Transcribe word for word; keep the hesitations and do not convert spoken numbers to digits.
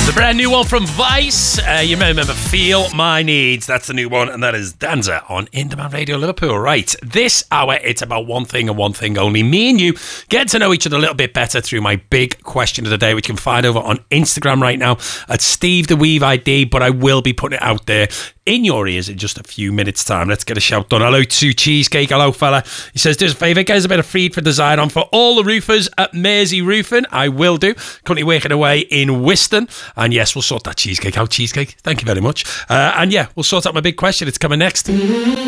Brand new one from Vice. Uh, you may remember Feel My Needs. That's the new one, and that is Danza on In Demand Radio Liverpool. Right, this hour, it's about one thing and one thing only. Me and you get to know each other a little bit better through my big question of the day, which you can find over on Instagram right now at Steve the Weave I D, but I will be putting it out there in your ears in just a few minutes' time. Let's get a shout done. Hello to Cheesecake. Hello, fella. He says, do us a favour, get us a bit of Freed for Design on for all the roofers at Mersey Roofing. I will do. Currently working away in Whiston. And yes, we'll sort that cheesecake out. Cheesecake, thank you very much. Uh, and yeah, we'll sort out my big question. It's coming next.